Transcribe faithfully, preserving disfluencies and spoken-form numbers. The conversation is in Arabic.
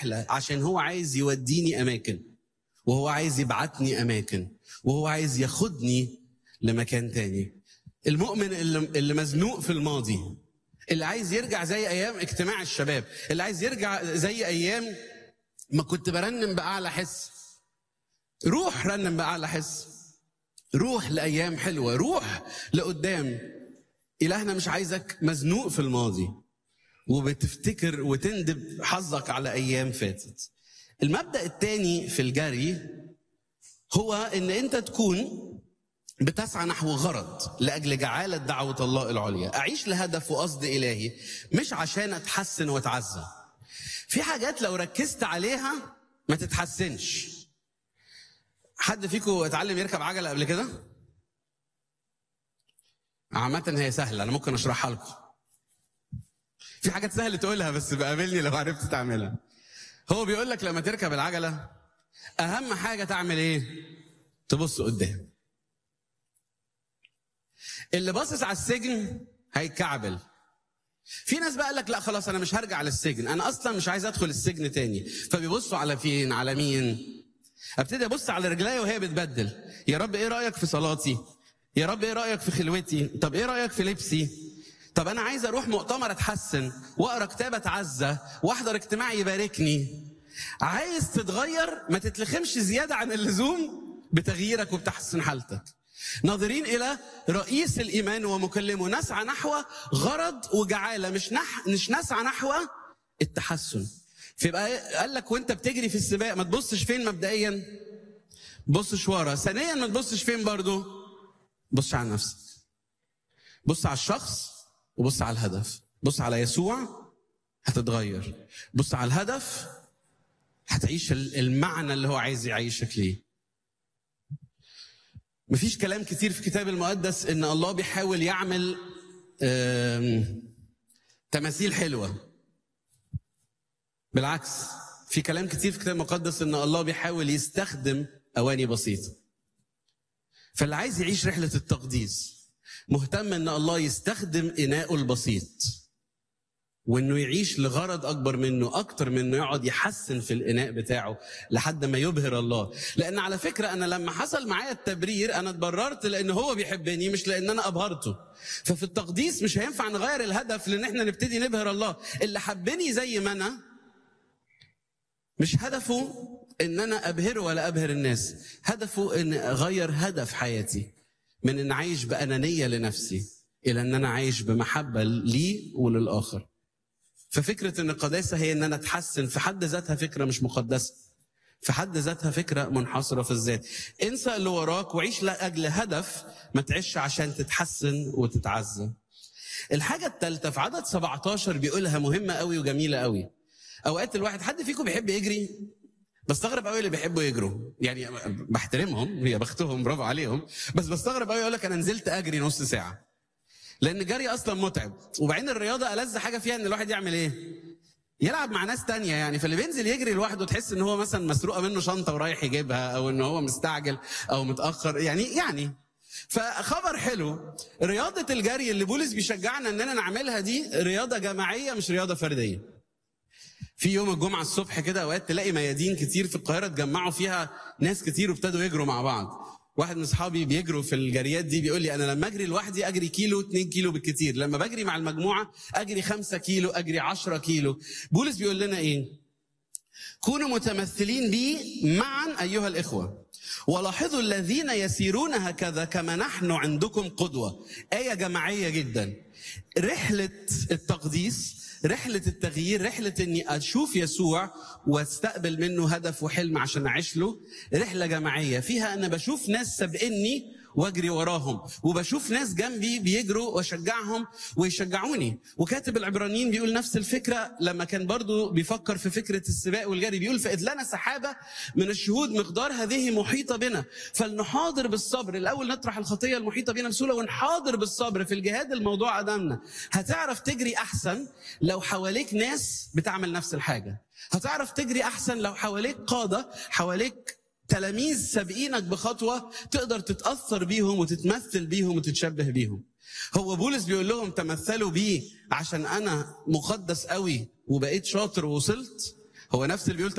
رحلة عشان هو عايز يوديني أماكن، وهو عايز يبعتني أماكن، وهو عايز ياخدني لمكان تاني. المؤمن اللي, اللي مزنوق في الماضي، اللي عايز يرجع زي أيام اجتماع الشباب، اللي عايز يرجع زي أيام ما كنت برنم بأعلى حس. روح رنم بأعلى حس، روح لأيام حلوة، روح لقدام. إلهنا مش عايزك مزنوق في الماضي وبتفتكر وتندب حظك على أيام فاتت. المبدأ الثاني في الجري هو إن أنت تكون بتسعى نحو غرض لأجل جعالة دعوة الله العليا. أعيش لهدف وقصد إلهي، مش عشان أتحسن وأتعزى. في حاجات لو ركزت عليها ما تتحسنش. حد فيكم اتعلم يركب عجلة قبل كده؟ عامة هي سهلة، أنا ممكن أشرحها لكم. في حاجات سهلة تقولها بس بقابلني لو عرفت تعملها. هو بيقول لك لما تركب العجلة أهم حاجة تعمل إيه؟ تبص قدام. اللي باصص على السجن هيتكعبل. في ناس بقى قال لك لا خلاص أنا مش هرجع للسجن، أنا أصلا مش عايز أدخل السجن تاني، فبيبصوا على فين؟ على مين؟ ابتدي ابص على رجلي وهي بتبدل. يا رب ايه رايك في صلاتي؟ يا رب ايه رايك في خلوتي؟ طب ايه رايك في لبسي؟ طب انا عايز اروح مؤتمر اتحسن، واقرا كتاب اتعزى، واحضر اجتماع يباركني. عايز تتغير، ما تتلخمش زياده عن اللزوم بتغييرك وبتحسن حالتك. ناظرين الى رئيس الايمان ومكلمه، نسعى نحو غرض وجعاله، مش نح... مش نسعى نحو التحسن. فيبقى قال لك وانت بتجري في السباق ما تبصش فين مبدئيا، بصش ورا. ثانيا ما تبصش فين برضو، بص على نفسك، بص على الشخص وبص على الهدف. بص على يسوع هتتغير، بص على الهدف هتعيش المعنى اللي هو عايز يعيشك ليه. مفيش كلام كتير في الكتاب المقدس ان الله بيحاول يعمل تماثيل حلوة. بالعكس، في كلام كتير في الكتاب المقدس ان الله بيحاول يستخدم اواني بسيطه. فاللي عايز يعيش رحله التقديس مهتم ان الله يستخدم اناءه البسيط، وانه يعيش لغرض اكبر منه، اكتر من انه يقعد يحسن في الاناء بتاعه لحد ما يبهر الله. لان على فكره انا لما حصل معايا التبرير انا اتبررت لان هو بيحبني مش لان انا ابهرته. ففي التقديس مش هينفع نغير الهدف لان احنا نبتدي نبهر الله. اللي حبني زي ما انا مش هدفه ان انا ابهره ولا ابهر الناس، هدفه ان اغير هدف حياتي من ان اعيش بانانيه لنفسي الى ان انا عايش بمحبه لي وللاخر. ففكره ان القداسه هي ان انا اتحسن في حد ذاتها فكره مش مقدسه، في حد ذاتها فكره منحصره في الذات. انسى اللي وراك وعيش لاجل هدف، ما تعيش عشان تتحسن وتتعزى. الحاجه الثالثه في عدد سبعتاشر بيقولها مهمه قوي وجميله قوي. اوقات الواحد، حد فيكم بيحب يجري؟ بستغرب قوي اللي بيحبوا يجروا، يعني بحترمهم، هي بختهم، برافو عليهم، بس بستغرب قوي يقول لك انا نزلت اجري نص ساعه، لان الجري اصلا متعب. وبعدين الرياضه ألذ حاجه فيها ان الواحد يعمل ايه؟ يلعب مع ناس تانية. يعني فاللي بينزل يجري لوحده تحس ان هو مثلا مسروقه منه شنطه ورايح يجيبها، او ان هو مستعجل او متاخر، يعني يعني فخبر حلو، رياضه الجري اللي بولس بيشجعنا اننا نعملها دي رياضه جماعيه مش رياضه فرديه. في يوم الجمعة الصبح كده اوقات تلاقي ميادين كتير في القاهرة اتجمعوا فيها ناس كتير وابتدوا يجروا مع بعض. واحد من اصحابي بيجروا في الجريات دي بيقول لي انا لما اجري لوحدي اجري كيلو اتنين كيلو بالكتير، لما بجري مع المجموعة اجري خمسة كيلو، اجري عشرة كيلو. بولس بيقول لنا ايه؟ كونوا متمثلين بي معا ايها الاخوة، ولاحظوا الذين يسيرون هكذا كما نحن عندكم قدوة. آية جماعية جدا. رحلة التقديس، رحلة التغيير، رحلة اني اشوف يسوع واستقبل منه هدف وحلم عشان اعيش له، رحلة جماعية فيها انا بشوف ناس سابقني واجري وراهم، وبشوف ناس جنبي بيجروا واشجعهم ويشجعوني. وكاتب العبرانيين بيقول نفس الفكرة لما كان برضو بيفكر في فكرة السباق والجري، بيقول فإذ لنا سحابة من الشهود مقدار هذه محيطة بنا فلنحاضر بالصبر. الأول نطرح الخطية المحيطة بنا بسهولة ونحاضر بالصبر في الجهاد الموضوع أمامنا. هتعرف تجري أحسن لو حواليك ناس بتعمل نفس الحاجة، هتعرف تجري أحسن لو حواليك قادة، حواليك تلاميذ سابقينك بخطوة تقدر تتأثر بيهم وتتمثل بيهم وتتشبه بيهم. هو بولس بيقول لهم تمثلوا بيه عشان أنا مقدس قوي وبقيت شاطر ووصلت؟ هو نفس اللي بيقول